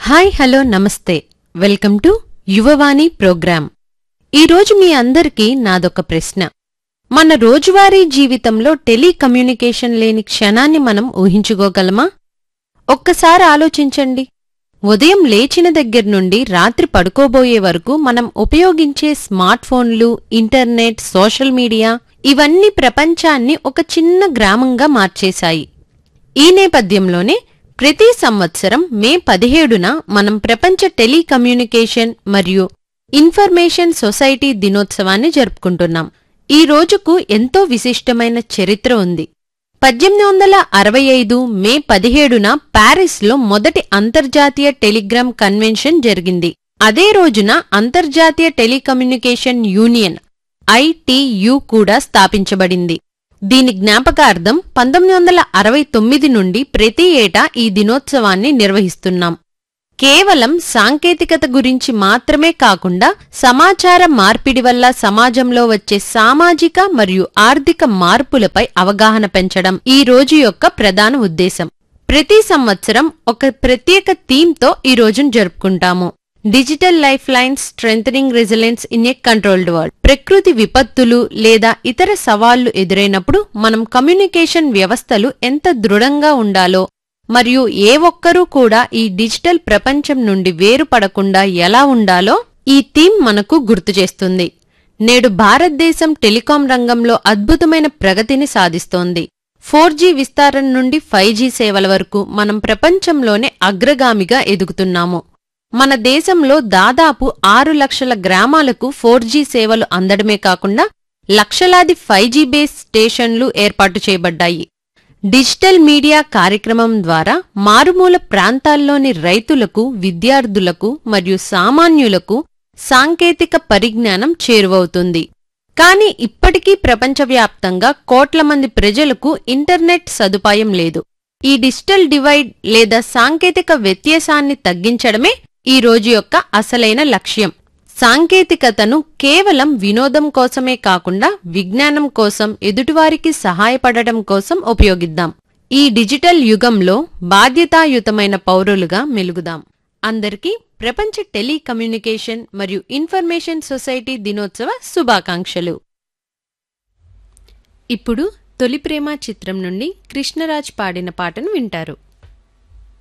Hi hello నమస్తే welcome to Yuvavani programme. ఈరోజు మీ అందరికీ నాదొక ప్రశ్న. మన రోజువారీ జీవితంలో టెలికమ్యూనికేషన్ లేని క్షణాన్ని మనం ఊహించుకోగలమా? ఒక్కసారి ఆలోచించండి. ఉదయం లేచిన దగ్గర్నుండి రాత్రి పడుకోబోయే వరకు మనం ఉపయోగించే స్మార్ట్ ఫోన్లు, ఇంటర్నెట్, సోషల్ మీడియా ఇవన్నీ ప్రపంచాన్ని ఒక చిన్న గ్రామంగా మార్చేశాయి. ఈ నేపథ్యంలోనే ప్రతి సంవత్సరం మే 17న మనం ప్రపంచ టెలికమ్యూనికేషన్ మరియు ఇన్ఫర్మేషన్ సొసైటీ దినోత్సవాన్ని జరుపుకుంటున్నాం. ఈ రోజుకు ఎంతో విశిష్టమైన చరిత్ర ఉంది. 1865 మే 17న ప్యారిస్లో మొదటి అంతర్జాతీయ టెలిగ్రామ్ కన్వెన్షన్ జరిగింది. అదే రోజున అంతర్జాతీయ టెలికమ్యూనికేషన్ యూనియన్ ITU కూడా స్థాపించబడింది. దీని జ్ఞాపకార్థం 1969 నుండి ప్రతి ఏటా ఈ దినోత్సవాన్ని నిర్వహిస్తున్నాం. కేవలం సాంకేతికత గురించి మాత్రమే కాకుండా సమాచార మార్పిడి వల్ల సమాజంలో వచ్చే సామాజిక మరియు ఆర్థిక మార్పులపై అవగాహన పెంచడం ఈ రోజు యొక్క ప్రధాన ఉద్దేశం. ప్రతి సంవత్సరం ఒక ప్రత్యేక థీమ్తో ఈ రోజును జరుపుకుంటాము. Digital life lines strengthening resilience in a controlled world. ప్రకృతి విపత్తులు లేదా ఇతర సవాళ్లు ఎదురైనప్పుడు మనం కమ్యూనికేషన్ వ్యవస్థలు ఎంత దృఢంగా ఉండాలో మరియు ఏ ఒక్కరూ కూడా ఈ డిజిటల్ ప్రపంచం నుండి వేరుపడకుండా ఎలా ఉండాలో ఈ థీమ్ మనకు గుర్తుచేస్తుంది. నేడు భారతదేశం టెలికాం రంగంలో అద్భుతమైన ప్రగతిని సాధిస్తోంది. 4G విస్తారణ నుండి 5G సేవల వరకు మనం ప్రపంచంలోనే అగ్రగామిగా ఎదుగుతున్నాము. మన దేశంలో దాదాపు 6 లక్షల గ్రామాలకు 4G సేవలు అందడమే కాకుండా లక్షలాది 5G బేస్ స్టేషన్లు ఏర్పాటు చేయబడ్డాయి. డిజిటల్ మీడియా కార్యక్రమం ద్వారా మారుమూల ప్రాంతాల్లోని రైతులకు, విద్యార్థులకు మరియు సామాన్యులకు సాంకేతిక పరిజ్ఞానం చేరువవుతుంది. కానీ ఇప్పటికీ ప్రపంచవ్యాప్తంగా కోట్ల మంది ప్రజలకు ఇంటర్నెట్ సదుపాయం లేదు. ఈ డిజిటల్ డివైడ్ లేదా సాంకేతిక వ్యత్యాసాన్ని తగ్గించడమే ఈ రోజు యొక్క అసలైన లక్ష్యం. సాంకేతికతను కేవలం వినోదం కోసమే కాకుండా విజ్ఞానం కోసం, ఎదుటివారికి సహాయపడటం కోసం ఉపయోగిద్దాం. ఈ డిజిటల్ యుగంలో బాధ్యతాయుతమైన పౌరులుగా మెలుగుదాం. అందరికీ ప్రపంచ టెలికమ్యూనికేషన్ మరియు ఇన్ఫర్మేషన్ సొసైటీ దినోత్సవ శుభాకాంక్షలు. ఇప్పుడు తొలి ప్రేమ చిత్రం నుండి కృష్ణరాజ్ పాడిన పాటను వింటారు.